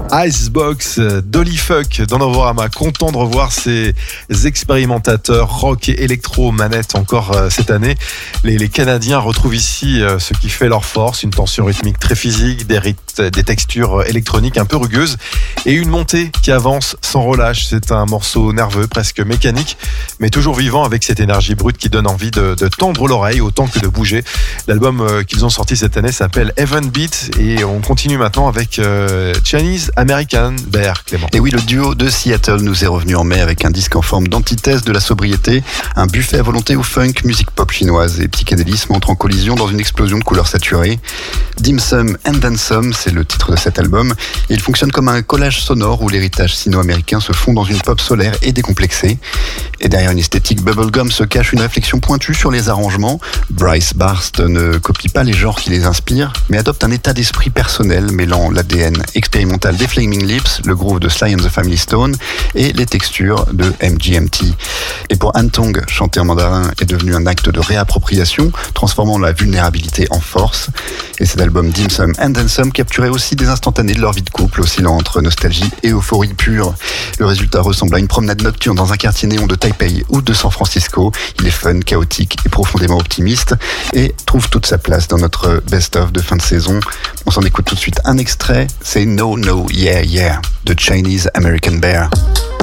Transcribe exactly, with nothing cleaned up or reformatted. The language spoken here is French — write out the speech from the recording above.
Icebox, Dolly Fuck dans Novorama, content de revoir ces expérimentateurs rock et électro manettes encore euh, cette année. Les, les Canadiens retrouvent ici euh, ce qui fait leur force, une tension rythmique très physique, des, ryth- des textures électroniques un peu rugueuses et une montée qui avance sans relâche. C'est un morceau nerveux, presque mécanique, mais toujours vivant avec cette énergie brute qui donne envie de, de tendre l'oreille autant que de bouger. L'album euh, qu'ils ont sorti cette année s'appelle Heaven Beat et on continue maintenant avec euh, Chinese American Bear, Clément. Et oui, le duo de Seattle nous est revenu en mai avec un disque en forme d'antithèse de la sobriété, un buffet à volonté au funk, musique pop chinoise et psychédélisme entrent en collision dans une explosion de couleurs saturées. Dim Sum and Then Some, c'est le titre de cet album. Et il fonctionne comme un collage sonore où l'héritage sino-américain se fond dans une pop solaire et décomplexée. Et derrière une esthétique bubblegum se cache une réflexion pointue sur les arrangements. Bryce Barst ne copie pas les genres qui les inspirent, mais adopte un état d'esprit personnel mêlant l'A D N expérimental des Flaming Lips, le groove de Sly and the Family Stone et les textures de M G M T. Et pour Han Tong, chanter en mandarin est devenu un acte de réappropriation, transformant la vulnérabilité en force. Et cet album Dim Sum and Then Some capturait aussi des instantanés de leur vie de couple, oscillant entre nostalgie et euphorie pure. Le résultat ressemble à une promenade nocturne dans un quartier néon de Taipei ou de San Francisco. Il est fun, chaotique et profondément optimiste et trouve toute sa place dans notre best-of de fin de saison. On s'en écoute tout de suite un extrait, c'est No No Yeah Yeah de Chinese American Bear.